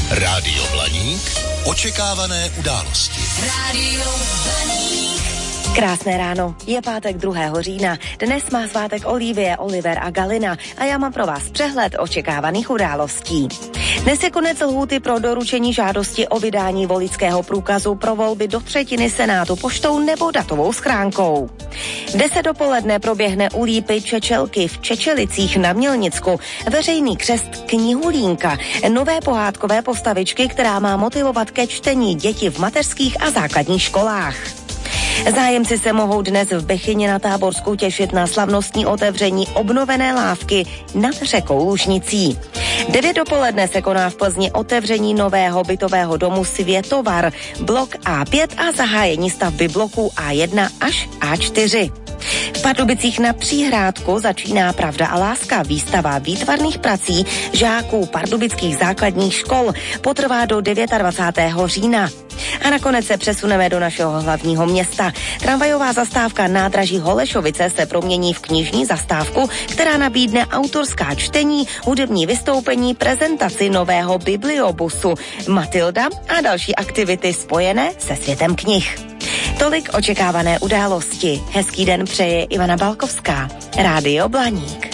Rádio Blaník. Očekávané události. Rádio Blaník. Krásné ráno, je pátek 2. října. Dnes má svátek Olivie, Oliver a Galina a já mám pro vás přehled očekávaných událostí. Dnes je konec lhůty pro doručení žádosti o vydání voličského průkazu pro volby do třetiny Senátu poštou nebo datovou schránkou. V 10 dopoledne proběhne u Lípy Čečelky v Čečelicích na Mělnicku veřejný křest Knihulínka, nové pohádkové postavičky, která má motivovat ke čtení děti v mateřských a základních školách. Zájemci se mohou dnes v Bechyni na Táborsku těšit na slavnostní otevření obnovené lávky nad řekou Lužnicí. 9 dopoledne se koná v Plzni otevření nového bytového domu Světovar, blok A5 a zahájení stavby bloků A1 až A4. V Pardubicích na Příhrádku začíná Pravda a láska, výstava výtvarných prací žáků pardubických základních škol, potrvá do 29. října. A nakonec se přesuneme do našeho hlavního města. Tramvajová zastávka nádraží Holešovice se promění v knižní zastávku, která nabídne autorská čtení, hudební vystoupení, prezentaci nového bibliobusu Matilda a další aktivity spojené se světem knih. Tolik očekávané události. Hezký den přeje Ivana Balkovská. Rádio Blaník.